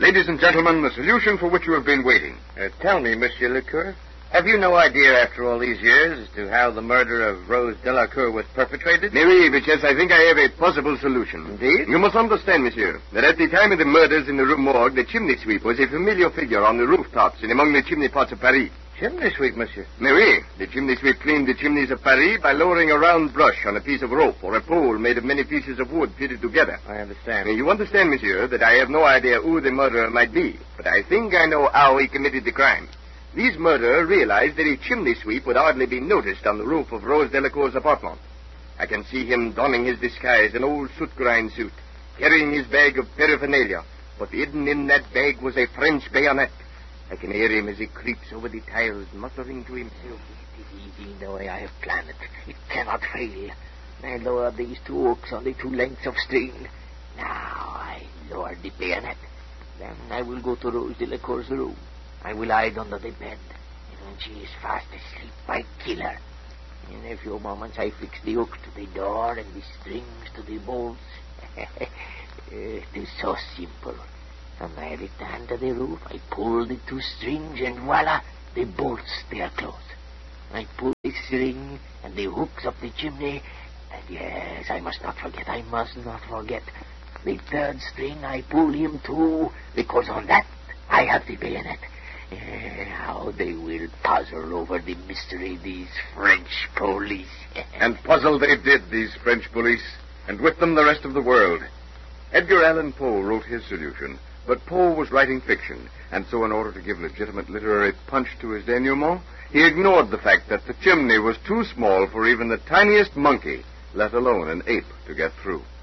Ladies and gentlemen, the solution for which you have been waiting. Tell me, Monsieur Lecoeur, have you no idea after all these years as to how the murder of Rose Delacour was perpetrated? Oui, but yes, I think I have a possible solution. Indeed? You must understand, monsieur, that at the time of the murders in the Rue Morgue, the chimney sweep was a familiar figure on the rooftops and among the chimney pots of Paris. Chimney sweep, monsieur? Oui, the chimney sweep cleaned the chimneys of Paris by lowering a round brush on a piece of rope or a pole made of many pieces of wood fitted together. I understand. You understand, monsieur, that I have no idea who the murderer might be, but I think I know how he committed the crime. This murderer realized that a chimney sweep would hardly be noticed on the roof of Rose Delacour's apartment. I can see him donning his disguise, an old soot-grind suit, carrying his bag of paraphernalia, but hidden in that bag was a French bayonet. I can hear him as he creeps over the tiles, muttering to himself. It is easy the way I have planned it. It cannot fail. I lower these two hooks on the two lengths of string. Now I lower the bayonet. Then I will go to Rose Delacour's room. I will hide under the bed. And when she is fast asleep, I kill her. In a few moments, I fix the hooks to the door and the strings to the bolts. It is so simple. When I return to the roof, I pull the two strings, and voila, the bolts, they are closed. I pull the string and the hooks up the chimney, and yes, I must not forget. The third string, I pull him too, because on that, I have the bayonet. How they will puzzle over the mystery, these French police. And puzzle they did, these French police, and with them the rest of the world. Edgar Allan Poe wrote his solution, but Poe was writing fiction, and so in order to give legitimate literary punch to his denouement, he ignored the fact that the chimney was too small for even the tiniest monkey, let alone an ape, to get through.